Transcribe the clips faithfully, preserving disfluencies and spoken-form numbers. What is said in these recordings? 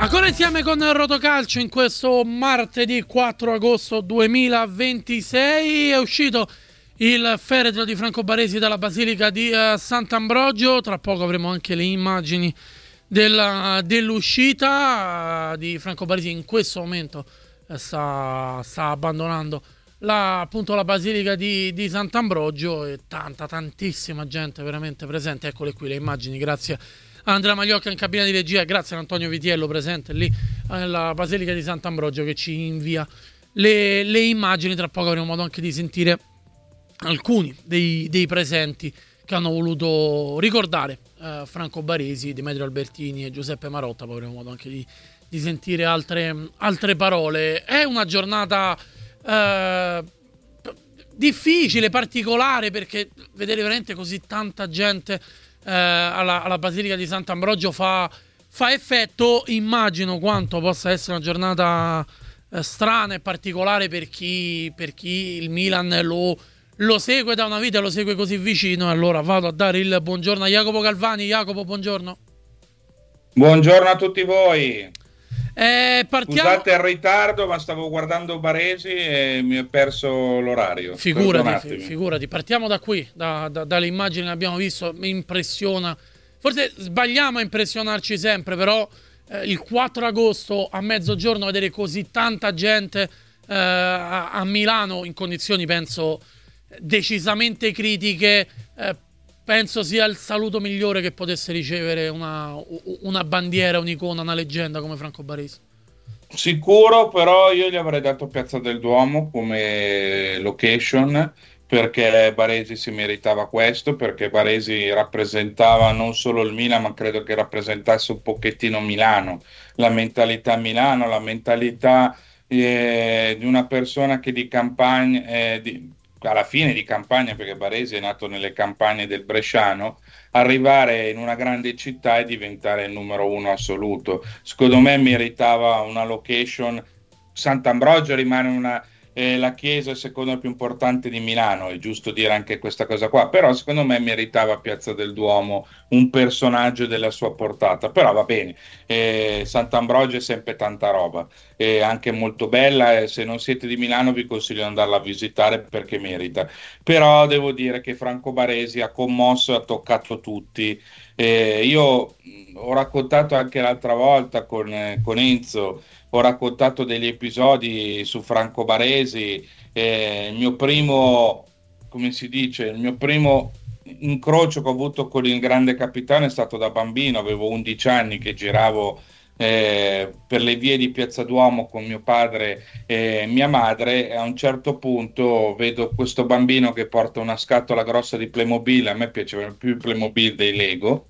Ancora insieme con Rotocalcio in questo martedì quattro agosto duemilaventisei è uscito il feretro di Franco Baresi dalla Basilica di uh, Sant'Ambrogio. Tra poco avremo anche le immagini della, dell'uscita uh, di Franco Baresi. In questo momento uh, sta, sta abbandonando la, appunto la Basilica di, di Sant'Ambrogio e tanta tantissima gente veramente presente. Eccole qui le immagini, grazie Andrea Magliocca in cabina di regia, grazie ad Antonio Vitiello presente lì alla Basilica di Sant'Ambrogio che ci invia le, le immagini. Tra poco avremo modo anche di sentire alcuni dei, dei presenti che hanno voluto ricordare eh, Franco Baresi, Demetrio Albertini e Giuseppe Marotta. Poi avremo modo anche di, di sentire altre, altre parole. È una giornata eh, difficile, particolare, perché vedere veramente così tanta gente Eh, alla, alla Basilica di Sant'Ambrogio fa, fa effetto. Immagino quanto possa essere una giornata eh, strana e particolare per chi, per chi il Milan lo, lo segue da una vita e lo segue così vicino. Allora vado a dare il buongiorno a Jacopo Calvani. Jacopo, buongiorno. Buongiorno a tutti voi. Eh, partiamo... Scusate il ritardo, ma stavo guardando Baresi e mi ho perso l'orario. Figurati, figurati. Partiamo da qui, da, da, dalle immagini che abbiamo visto. Mi impressiona. Forse sbagliamo a impressionarci sempre, però eh, il quattro agosto a mezzogiorno vedere così tanta gente eh, a, a Milano in condizioni, penso, decisamente critiche, eh, penso sia il saluto migliore che potesse ricevere una, una bandiera, un'icona, una leggenda come Franco Baresi. Sicuro, però io gli avrei dato Piazza del Duomo come location, perché Baresi si meritava questo, perché Baresi rappresentava non solo il Milan, ma credo che rappresentasse un pochettino Milano, la mentalità Milano, la mentalità eh, di una persona che di campagna, eh, di, alla fine di campagna, perché Baresi è nato nelle campagne del Bresciano, arrivare in una grande città e diventare il numero uno assoluto. Secondo me meritava una location. Sant'Ambrogio rimane una, eh, la chiesa secondo più importante di Milano, è giusto dire anche questa cosa qua, però secondo me meritava Piazza del Duomo un personaggio della sua portata. Però va bene, eh, Sant'Ambrogio è sempre tanta roba, è anche molto bella, e se non siete di Milano vi consiglio di andarla a visitare perché merita. Però devo dire che Franco Baresi ha commosso e ha toccato tutti. Eh, io mh, ho raccontato anche l'altra volta con, eh, con Enzo, ho raccontato degli episodi su Franco Baresi. Eh, il mio primo, come si dice, il mio primo incrocio che ho avuto con il grande capitano è stato da bambino, avevo undici anni che giravo eh, per le vie di Piazza Duomo con mio padre e mia madre, e a un certo punto vedo questo bambino che porta una scatola grossa di Playmobil. A me piacevano più i Playmobil dei Lego,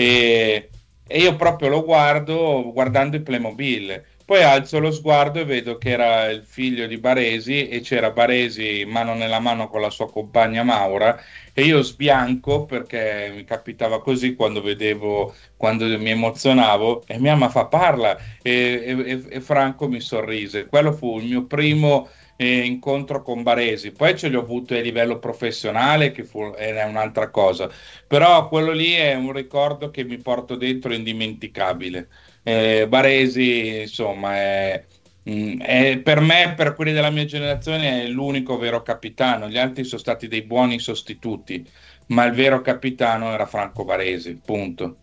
e, e io proprio lo guardo guardando i Playmobil. Poi alzo lo sguardo e vedo che era il figlio di Baresi, e c'era Baresi mano nella mano con la sua compagna Maura, e io sbianco perché mi capitava così quando vedevo, quando mi emozionavo, e mia mamma fa parla, e, e- e Franco mi sorrise. Quello fu il mio primo eh, incontro con Baresi. Poi ce li ho avuti a livello professionale, che fu, era un'altra cosa, però quello lì è un ricordo che mi porto dentro indimenticabile. Eh, Baresi, insomma, è, mm, è per me, per quelli della mia generazione, è l'unico vero capitano. Gli altri sono stati dei buoni sostituti, ma il vero capitano era Franco Baresi, punto.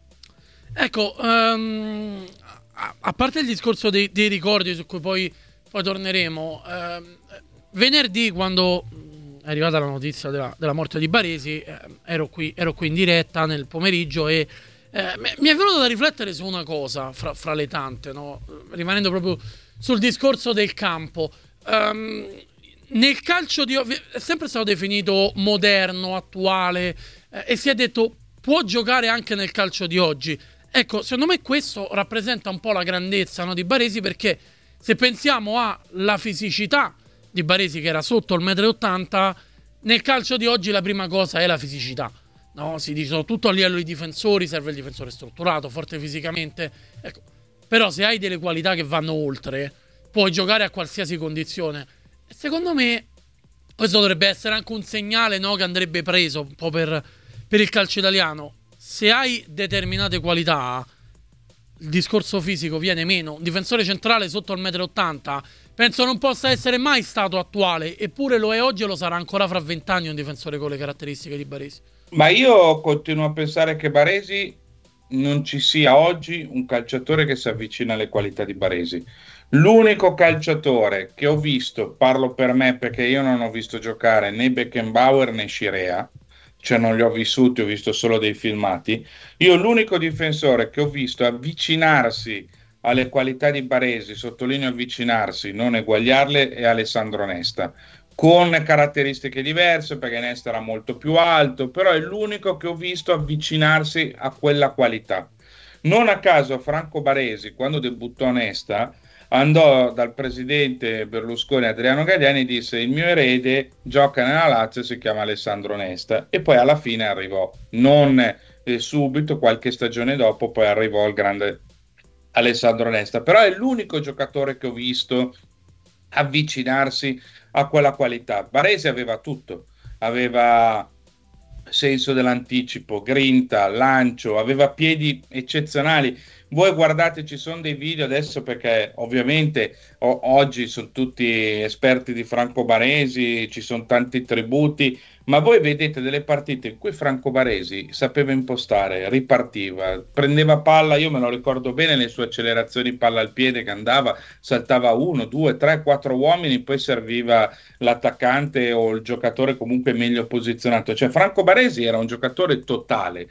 Ecco, ehm, a, a parte il discorso dei, dei ricordi su cui poi, poi torneremo, ehm, venerdì quando mh, è arrivata la notizia della, della morte di Baresi, eh, ero qui, ero qui in diretta nel pomeriggio e eh, mi mi è venuto da riflettere su una cosa fra, fra le tante, no? Rimanendo proprio sul discorso del campo. Ehm, nel calcio di oggi è sempre stato definito moderno, attuale, eh, e si è detto può giocare anche nel calcio di oggi. Ecco, secondo me questo rappresenta un po' la grandezza, no, di Baresi, perché se pensiamo alla fisicità di Baresi, che era sotto il uno e ottanta metri, nel calcio di oggi la prima cosa è la fisicità. No, si dice tutto a livello di difensori, serve il difensore strutturato, forte fisicamente. Ecco, però se hai delle qualità che vanno oltre, puoi giocare a qualsiasi condizione. E secondo me questo dovrebbe essere anche un segnale, no, che andrebbe preso un po' per, per il calcio italiano. Se hai determinate qualità, il discorso fisico viene meno. Un difensore centrale sotto il metro e ottanta penso non possa essere mai stato attuale, eppure lo è oggi e lo sarà ancora fra vent'anni un difensore con le caratteristiche di Baresi. Ma io continuo a pensare che Baresi non ci sia oggi un calciatore che si avvicina alle qualità di Baresi. L'unico calciatore che ho visto, parlo per me perché io non ho visto giocare né Beckenbauer né Scirea, cioè non li ho vissuti, ho visto solo dei filmati. Io l'unico difensore che ho visto avvicinarsi alle qualità di Baresi, sottolineo avvicinarsi, non eguagliarle, è Alessandro Nesta, con caratteristiche diverse perché Nesta era molto più alto, però è l'unico che ho visto avvicinarsi a quella qualità. Non a caso Franco Baresi, quando debuttò Nesta, andò dal presidente Berlusconi Adriano Galliani e disse: il mio erede gioca nella Lazio, si chiama Alessandro Nesta, e poi alla fine arrivò, non eh, subito, qualche stagione dopo, poi arrivò il grande Alessandro Nesta, però è l'unico giocatore che ho visto avvicinarsi a quella qualità. Baresi aveva tutto, aveva senso dell'anticipo, grinta, lancio, aveva piedi eccezionali. Voi guardate, ci sono dei video adesso perché ovviamente o- oggi sono tutti esperti di Franco Baresi, ci sono tanti tributi, ma voi vedete delle partite in cui Franco Baresi sapeva impostare, ripartiva, prendeva palla, io me lo ricordo bene, le sue accelerazioni palla al piede che andava, saltava uno, due, tre, quattro uomini, poi serviva l'attaccante o il giocatore comunque meglio posizionato. Cioè Franco Baresi era un giocatore totale.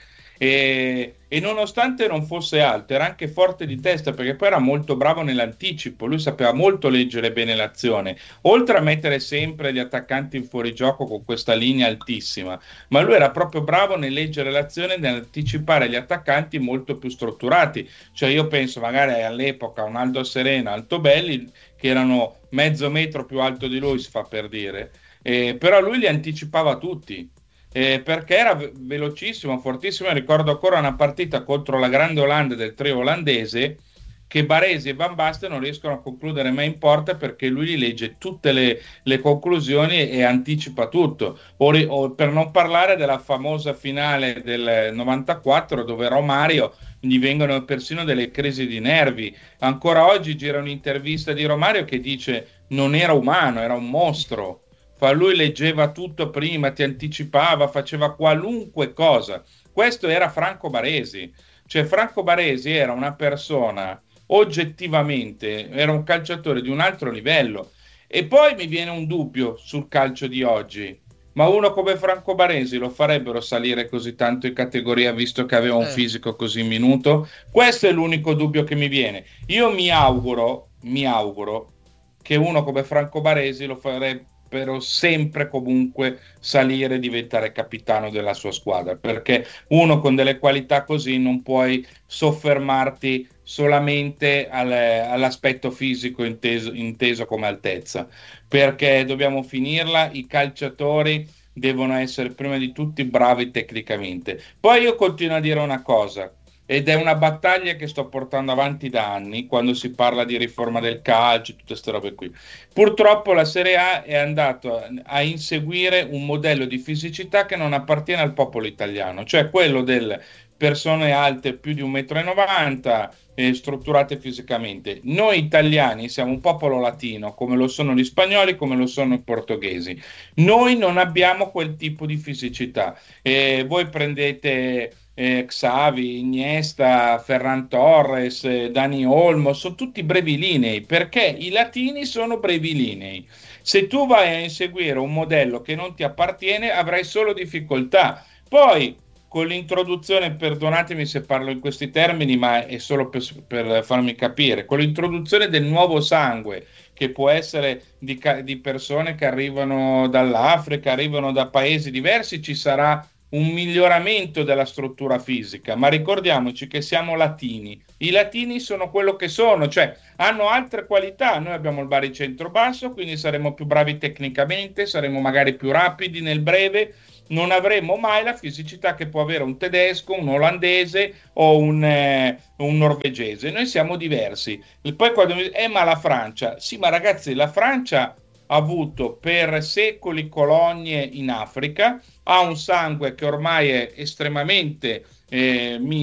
E, e nonostante non fosse alto, era anche forte di testa perché poi era molto bravo nell'anticipo. Lui sapeva molto leggere bene l'azione, oltre a mettere sempre gli attaccanti in fuorigioco con questa linea altissima, ma lui era proprio bravo nel leggere l'azione e nell'anticipare gli attaccanti molto più strutturati. Cioè io penso magari all'epoca a un Aldo Serena, Altobelli, che erano mezzo metro più alto di lui, si fa per dire, eh, però lui li anticipava tutti. Eh, perché era ve- velocissimo, fortissimo. Ricordo ancora una partita contro la grande Olanda del trio olandese che Baresi e Van Basten non riescono a concludere mai in porta perché lui gli legge tutte le, le conclusioni e anticipa tutto. O, ri- o per non parlare della famosa finale del novantaquattro dove Romario gli vengono persino delle crisi di nervi. Ancora oggi gira un'intervista di Romario che dice non era umano, era un mostro. Fa, lui leggeva tutto prima, ti anticipava, faceva qualunque cosa. Questo era Franco Baresi. Cioè Franco Baresi era una persona, oggettivamente, era un calciatore di un altro livello. E poi mi viene un dubbio sul calcio di oggi. Ma uno come Franco Baresi lo farebbero salire così tanto in categoria visto che aveva un Eh. fisico così minuto? Questo è l'unico dubbio che mi viene. Io mi auguro, mi auguro che uno come Franco Baresi lo farebbe però sempre comunque salire e diventare capitano della sua squadra, perché uno con delle qualità così non puoi soffermarti solamente al, all'aspetto fisico inteso, inteso come altezza, perché dobbiamo finirla, i calciatori devono essere prima di tutti bravi tecnicamente. Poi io continuo a dire una cosa, ed è una battaglia che sto portando avanti da anni quando si parla di riforma del calcio, tutte queste robe qui. Purtroppo la Serie A è andata a inseguire un modello di fisicità che non appartiene al popolo italiano, cioè quello delle persone alte più di un metro e novanta e strutturate fisicamente. Noi italiani siamo un popolo latino, come lo sono gli spagnoli, come lo sono i portoghesi. Noi non abbiamo quel tipo di fisicità. E voi prendete eh, Xavi, Iniesta, Ferran Torres, eh, Dani Olmo, sono tutti brevilinei perché i latini sono brevilinei. Se tu vai a inseguire un modello che non ti appartiene, avrai solo difficoltà. Poi, con l'introduzione, perdonatemi se parlo in questi termini, ma è solo per, per farmi capire, con l'introduzione del nuovo sangue, che può essere di, di persone che arrivano dall'Africa, arrivano da paesi diversi, ci sarà un miglioramento della struttura fisica, ma ricordiamoci che siamo latini. I latini sono quello che sono, cioè hanno altre qualità. Noi abbiamo il baricentro basso, quindi saremo più bravi tecnicamente, saremo magari più rapidi nel breve, non avremo mai la fisicità che può avere un tedesco, un olandese o un, eh, un norvegese. Noi siamo diversi. E poi quando mi dice, eh ma la Francia, sì ma ragazzi la Francia ha avuto per secoli colonie in Africa, ha un sangue che ormai è estremamente eh, misto,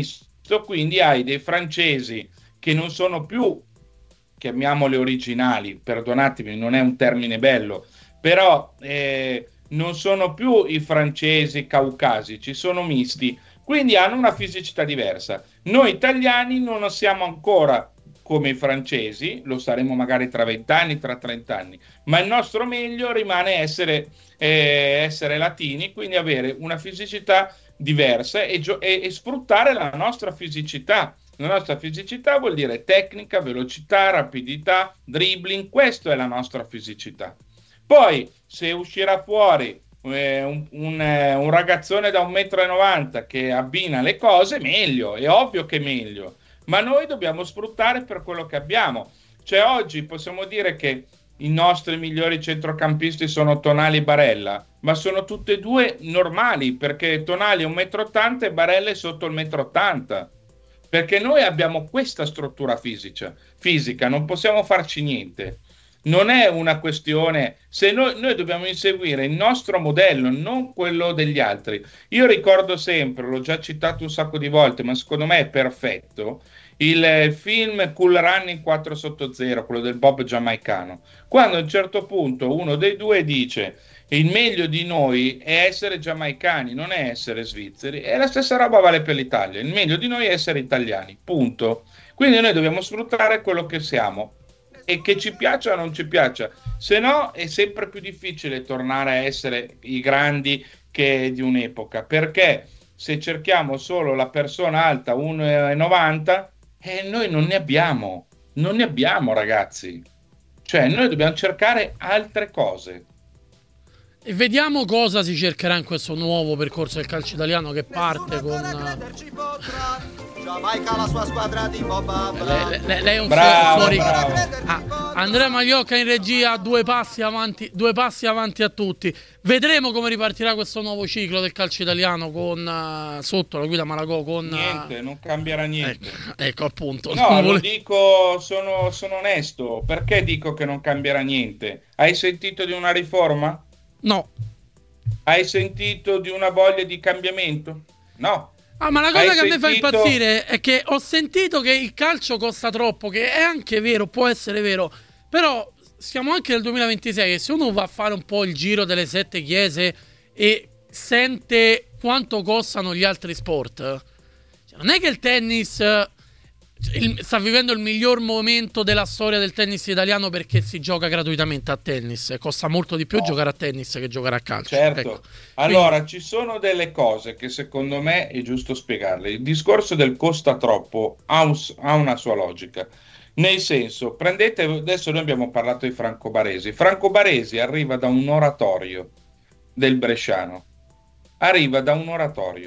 quindi hai dei francesi che non sono più, chiamiamole originali, perdonatemi, non è un termine bello, però eh, non sono più i francesi caucasici, sono misti, quindi hanno una fisicità diversa. Noi italiani non siamo ancora come i francesi, lo saremo magari tra venti anni, tra trenta anni, ma il nostro meglio rimane essere, eh, essere latini, quindi avere una fisicità diversa e, gio- e, e sfruttare la nostra fisicità. La nostra fisicità vuol dire tecnica, velocità, rapidità, dribbling, questa è la nostra fisicità. Poi, se uscirà fuori eh, un, un, eh, un ragazzone da un metro e novanta m che abbina le cose, meglio, è ovvio che è meglio, ma noi dobbiamo sfruttare per quello che abbiamo. Cioè oggi possiamo dire che i nostri migliori centrocampisti sono Tonali e Barella, ma sono tutti e due normali, perché Tonali è un metro e ottanta m e Barella è sotto il metro e ottanta m. Perché noi abbiamo questa struttura fisica, fisica, non possiamo farci niente. Non è una questione, se noi, noi dobbiamo inseguire il nostro modello, non quello degli altri. Io ricordo sempre, l'ho già citato un sacco di volte, ma secondo me è perfetto, il film Cool Running quattro sotto zero, quello del Bob giamaicano, quando a un certo punto uno dei due dice il meglio di noi è essere giamaicani, non è essere svizzeri, e la stessa roba vale per l'Italia, il meglio di noi è essere italiani, punto. Quindi noi dobbiamo sfruttare quello che siamo, e che ci piaccia o non ci piaccia, se no è sempre più difficile tornare a essere i grandi che di un'epoca, perché se cerchiamo solo la persona alta uno e novanta m, eh, noi non ne abbiamo, non ne abbiamo ragazzi, cioè noi dobbiamo cercare altre cose. E vediamo cosa si cercherà in questo nuovo percorso del calcio italiano che parte con... Giamaica la sua squadra di Boba. Lei, lei, lei è un bravo, fuori... bravo. Ah, Andrea Magliocca in regia, due passi avanti, due passi avanti a tutti. Vedremo come ripartirà questo nuovo ciclo del calcio italiano con uh, sotto la guida Malagò con... Niente, non cambierà niente. Ecco, ecco appunto. No, vole... lo dico, sono, sono onesto. Perché dico che non cambierà niente? Hai sentito di una riforma? No. Hai sentito di una voglia di cambiamento? No. Ah, ma la cosa Hai che sentito... a me fa impazzire è che ho sentito che il calcio costa troppo, che è anche vero, può essere vero, però siamo anche nel duemilaventisei e se uno va a fare un po' il giro delle sette chiese e sente quanto costano gli altri sport, cioè, non è che il tennis il, sta vivendo il miglior momento della storia del tennis italiano perché si gioca gratuitamente a tennis e costa molto di più no. giocare a tennis che giocare a calcio. Certo. Ecco. Allora, Quindi... ci sono delle cose che secondo me è giusto spiegarle. Il discorso del costa troppo ha, un, ha una sua logica. Nel senso, prendete, adesso noi abbiamo parlato di Franco Baresi. Franco Baresi arriva da un oratorio del Bresciano. Arriva da un oratorio.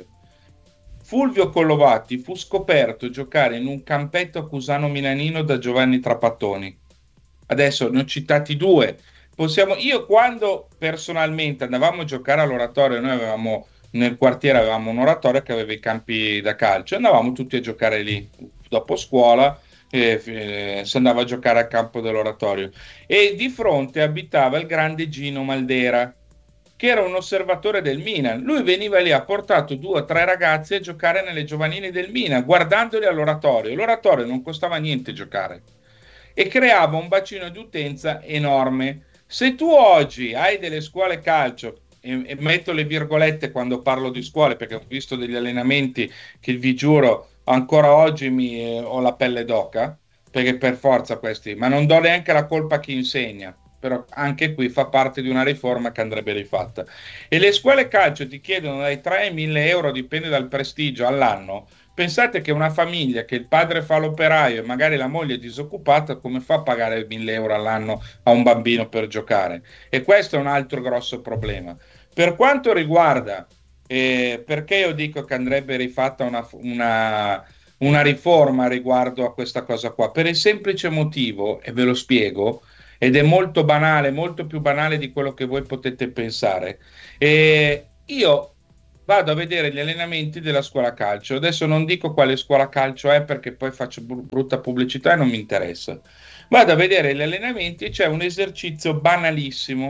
Fulvio Collovati fu scoperto giocare in un campetto accusano milanino da Giovanni Trapattoni. Adesso ne ho citati due. Possiamo, io quando personalmente andavamo a giocare all'oratorio, noi avevamo nel quartiere avevamo un oratorio che aveva i campi da calcio, andavamo tutti a giocare lì. Dopo scuola eh, eh, si andava a giocare al campo dell'oratorio e di fronte abitava il grande Gino Maldera, che era un osservatore del Milan. Lui veniva lì, ha portato due o tre ragazzi a giocare nelle giovanili del Milan, guardandoli all'oratorio. L'oratorio non costava niente giocare e creava un bacino di utenza enorme. Se tu oggi hai delle scuole calcio, e, e metto le virgolette quando parlo di scuole, perché ho visto degli allenamenti che vi giuro ancora oggi mi, eh, ho la pelle d'oca, perché per forza questi, ma non do neanche la colpa a chi insegna. Però anche qui fa parte di una riforma che andrebbe rifatta. E le scuole calcio ti chiedono dai tre ai mille euro, dipende dal prestigio, all'anno. Pensate che una famiglia che il padre fa l'operaio e magari la moglie è disoccupata, come fa a pagare mille euro all'anno a un bambino per giocare? E questo è un altro grosso problema. Per quanto riguarda, eh, perché io dico che andrebbe rifatta una, una, una riforma riguardo a questa cosa qua? Per il semplice motivo, e ve lo spiego, ed è molto banale, molto più banale di quello che voi potete pensare. E io vado a vedere gli allenamenti della scuola calcio. Adesso non dico quale scuola calcio è perché poi faccio brutta pubblicità e non mi interessa. Vado a vedere gli allenamenti e c'è un esercizio banalissimo.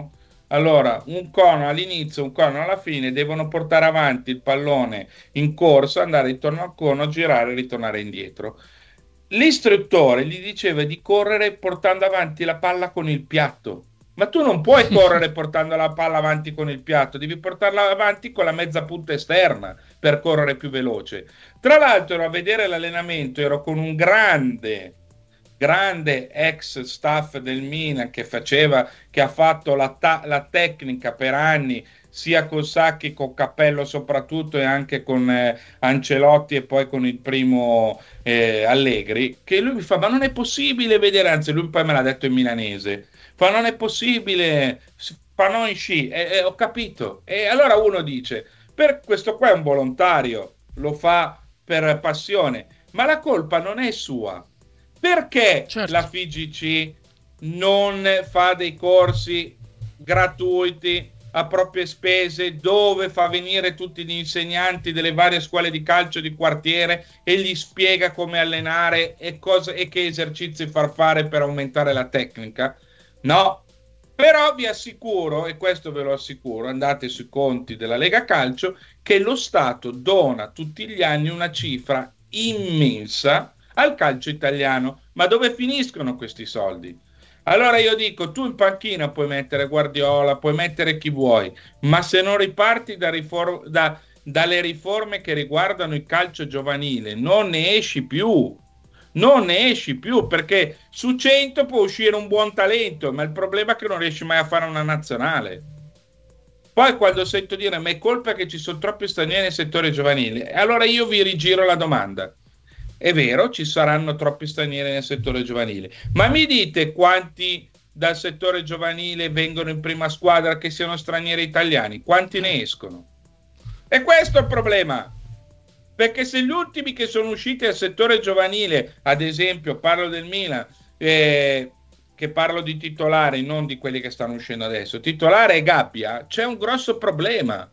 Allora, un cono all'inizio, un cono alla fine, devono portare avanti il pallone in corsa, andare intorno al cono, girare e ritornare indietro. L'istruttore gli diceva di correre portando avanti la palla con il piatto. Ma tu non puoi correre portando la palla avanti con il piatto, devi portarla avanti con la mezza punta esterna per correre più veloce. Tra l'altro, ero a vedere l'allenamento, ero con un grande, grande ex staff del Milan che faceva, che ha fatto la, ta- la tecnica per anni, sia con Sacchi, con Cappello soprattutto, e anche con eh, Ancelotti e poi con il primo eh, Allegri, che lui mi fa, ma non è possibile vedere, anzi lui poi me l'ha detto in milanese, fa non è possibile, fa non in sci, e, e ho capito. E allora uno dice, per questo qua è un volontario, lo fa per passione, ma la colpa non è sua. Perché Certo. la F I G C non fa dei corsi gratuiti a proprie spese dove fa venire tutti gli insegnanti delle varie scuole di calcio di quartiere e gli spiega come allenare e, cosa, e che esercizi far fare per aumentare la tecnica? No, però vi assicuro, e questo ve lo assicuro, andate sui conti della Lega Calcio, che lo Stato dona tutti gli anni una cifra immensa al calcio italiano. Ma dove finiscono questi soldi? Allora io dico, tu in panchina puoi mettere Guardiola, puoi mettere chi vuoi, ma se non riparti da riform- da, dalle riforme che riguardano il calcio giovanile, non ne esci più. Non ne esci più, perché su cento può uscire un buon talento, ma il problema è che non riesci mai a fare una nazionale. Poi quando sento dire, ma è colpa che ci sono troppi stranieri nel settore giovanile, allora io vi rigiro la domanda. È vero, ci saranno troppi stranieri nel settore giovanile, ma mi dite quanti dal settore giovanile vengono in prima squadra che siano stranieri italiani? Quanti ne escono? E questo è il problema, perché se gli ultimi che sono usciti dal settore giovanile, ad esempio parlo del Milan, eh, che parlo di titolari, non di quelli che stanno uscendo adesso, titolare è Gabbia, c'è un grosso problema,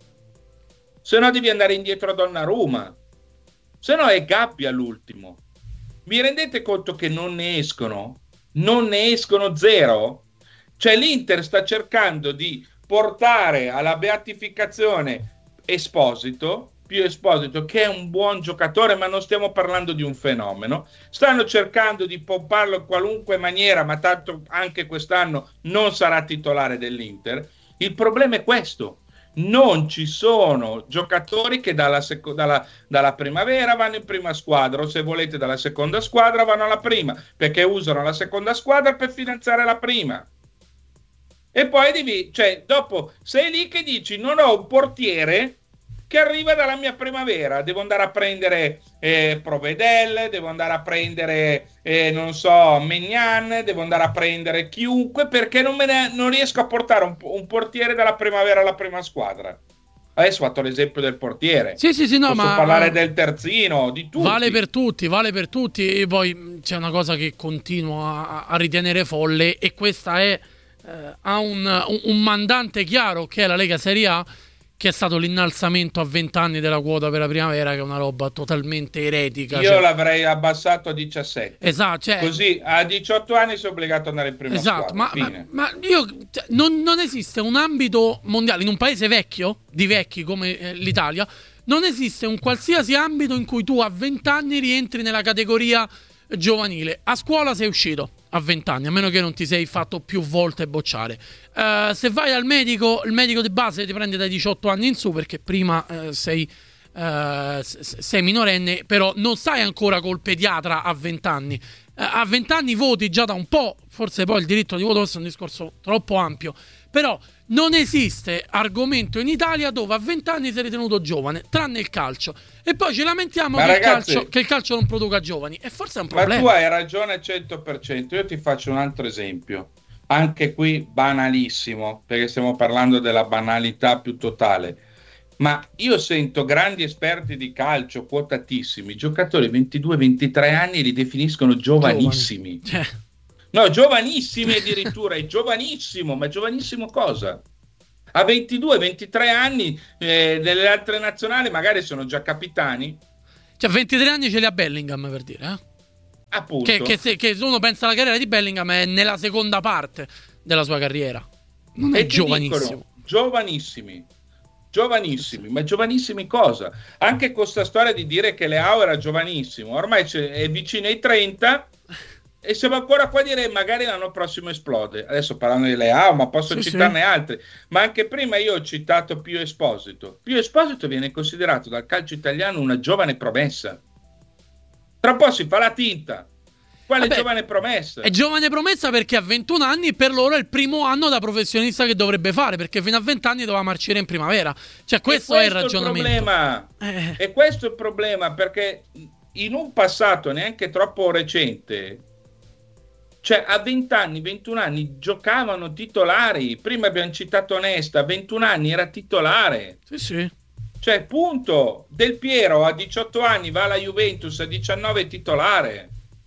se no devi andare indietro a Donnarumma. Se no è Gabbia l'ultimo. Vi rendete conto che non ne escono? Non ne escono zero? Cioè l'Inter sta cercando di portare alla beatificazione Esposito, più Esposito, che è un buon giocatore, ma non stiamo parlando di un fenomeno. Stanno cercando di pomparlo in qualunque maniera, ma tanto anche quest'anno non sarà titolare dell'Inter. Il problema è questo. Non ci sono giocatori che dalla, seco- dalla, dalla primavera vanno in prima squadra, o se volete dalla seconda squadra vanno alla prima, perché usano la seconda squadra per finanziare la prima. E poi devi, cioè, dopo sei lì che dici non ho un portiere che arriva dalla mia primavera, devo andare a prendere eh, Provedel, devo andare a prendere eh, non so, Maignan, devo andare a prendere chiunque, perché non, me ne, non riesco a portare un, un portiere dalla primavera alla prima squadra. Adesso ho fatto l'esempio del portiere. Sì, sì, sì, no, posso ma parlare del terzino, di tutti. Vale per tutti, vale per tutti. E poi c'è una cosa che continuo a, a ritenere folle, e questa è eh, ha un, un, un mandante chiaro, che è la Lega Serie A, che è stato l'innalzamento a venti anni della quota per la primavera, che è una roba totalmente eretica. Io cioè... l'avrei abbassato a diciassette. Esatto, cioè... Così a diciotto anni sei obbligato ad andare in prima esatto, squadra. Ma, ma, ma io cioè, non, non esiste un ambito mondiale in un paese vecchio, di vecchi come eh, l'Italia, non esiste un qualsiasi ambito in cui tu a venti anni rientri nella categoria giovanile. A scuola sei uscito a venti anni, a meno che non ti sei fatto più volte bocciare. Uh, se vai al medico, il medico di base ti prende dai diciotto anni in su, perché prima uh, sei, uh, sei minorenne, però non stai ancora col pediatra a venti anni. Uh, a venti anni voti già da un po', forse poi il diritto di voto questo è un discorso troppo ampio, però non esiste argomento in Italia dove a venti anni sei ritenuto giovane, tranne il calcio. E poi ci lamentiamo che, ragazzi, il calcio, che il calcio non produca giovani. E forse è un problema. Ma tu hai ragione al cento per cento. Io ti faccio un altro esempio. Anche qui banalissimo, perché stiamo parlando della banalità più totale. Ma io sento grandi esperti di calcio, quotatissimi, giocatori ventidue ventitré anni li definiscono giovanissimi. Giovani. No, giovanissimi addirittura, è giovanissimo, ma giovanissimo cosa? A ventidue ventitré anni eh, delle altre nazionali magari sono già capitani. Cioè ventitré anni ce li ha Bellingham, per dire, eh? Appunto. Che, che, se, che uno pensa alla carriera di Bellingham è nella seconda parte della sua carriera. non è e ti giovanissimo. Dicono, giovanissimi. Giovanissimi, ma giovanissimi cosa? Anche con questa storia di dire che Leao era giovanissimo, ormai è vicino ai trenta e siamo ancora qua a dire magari l'anno prossimo esplode. Adesso parlando di Leao, ma posso Sì, citarne sì. altri. Ma anche prima io ho citato Pio Esposito. Pio Esposito viene considerato dal calcio italiano una giovane promessa. Tra un po' si fa la tinta. Quale Vabbè, giovane promessa? È giovane promessa perché a ventuno anni per loro è il primo anno da professionista che dovrebbe fare, perché fino a venti anni doveva marcire in primavera. Cioè questo, questo è il ragionamento. Il problema. Eh. E questo è il problema, perché in un passato neanche troppo recente, cioè a venti anni, ventuno anni giocavano titolari. Prima abbiamo citato Nesta, a ventuno anni era titolare. Sì, sì. Cioè, punto. Del Piero a diciotto anni va alla Juventus, a diciannove è titolare.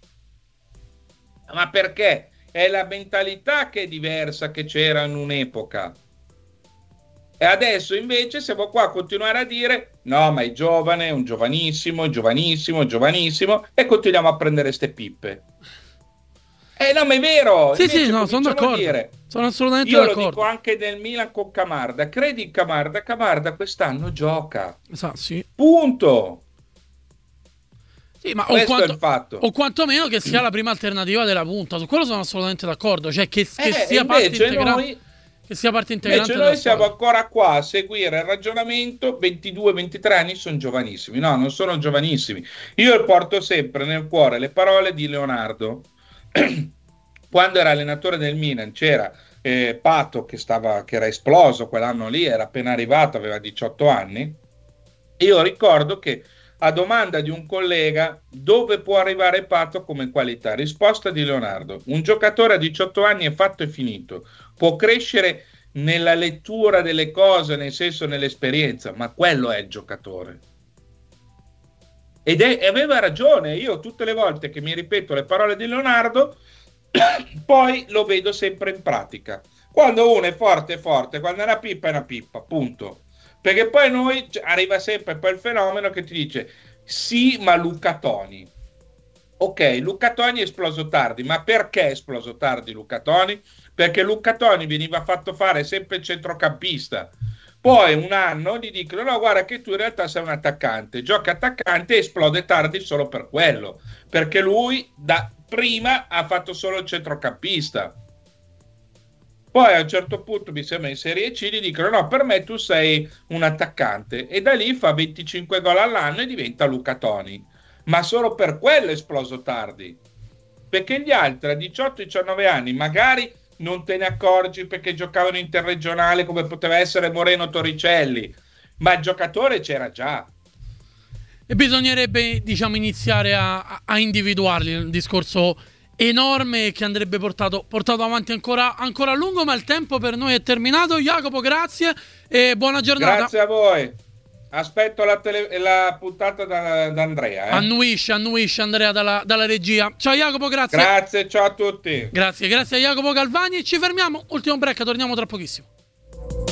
Ma perché? È la mentalità che è diversa che c'era in un'epoca. E adesso invece siamo qua a continuare a dire no, ma è giovane, è un giovanissimo, è giovanissimo, è giovanissimo, e continuiamo a prendere ste pippe. Eh no, ma è vero. Sì, invece sì, no, sono d'accordo. Dire, sono assolutamente io d'accordo. lo dico anche del Milan con Camarda. Credi in Camarda? Camarda quest'anno gioca. Esatto, sì. Punto. Sì, ma o, Questo quanto, è il fatto. o quantomeno che sia la prima alternativa della punta. Su quello sono assolutamente d'accordo. Cioè che, che Eh, sia parte invece integrante. noi, Che sia parte integrante invece della noi siamo squadra. ancora qua a seguire il ragionamento. ventidue ventitré anni sono giovanissimi. No, non sono giovanissimi. Io porto sempre nel cuore le parole di Leonardo. Quando era allenatore del Milan c'era eh, Pato che, stava, che era esploso quell'anno lì, era appena arrivato, aveva diciotto anni. Io ricordo che a domanda di un collega dove può arrivare Pato come qualità, risposta di Leonardo: un giocatore a diciotto anni è fatto e finito, può crescere nella lettura delle cose, nel senso nell'esperienza, ma quello è il giocatore. Ed è, e aveva ragione. Io tutte le volte che mi ripeto le parole di Leonardo poi lo vedo sempre in pratica. Quando uno è forte è forte, quando è una pippa è una pippa, punto. Perché poi noi arriva sempre poi il fenomeno che ti dice sì, ma Luca Toni. Ok, Luca Toni è esploso tardi, ma perché è esploso tardi Luca Toni? Perché Luca Toni veniva fatto fare sempre il centrocampista. Poi un anno gli dicono no, guarda che tu in realtà sei un attaccante, gioca attaccante e esplode tardi solo per quello, perché lui da prima ha fatto solo il centrocampista. Poi a un certo punto, mi sembra in Serie C, gli dicono no, per me tu sei un attaccante, e da lì fa venticinque gol all'anno e diventa Luca Toni, ma solo per quello è esploso tardi, perché gli altri a diciotto diciannove anni magari non te ne accorgi perché giocavano interregionale come poteva essere Moreno Torricelli, ma il giocatore c'era già. E bisognerebbe, diciamo, iniziare a, a individuarli. Il discorso enorme che andrebbe portato, portato avanti ancora, ancora a lungo, ma il tempo per noi è terminato. Jacopo, grazie e buona giornata. Grazie a voi. Aspetto la, tele- la puntata da, da Andrea. Eh. Annuisce, annuisce Andrea dalla, dalla regia. Ciao Jacopo, grazie. Grazie, ciao a tutti. Grazie, grazie a Jacopo Galvani. Ci fermiamo, ultimo break, torniamo tra pochissimo.